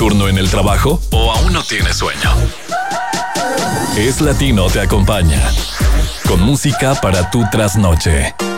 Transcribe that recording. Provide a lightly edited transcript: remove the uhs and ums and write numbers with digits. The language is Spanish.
turno en el trabajo o aún no tienes sueño? Es Latino te acompaña con música para tu trasnoche.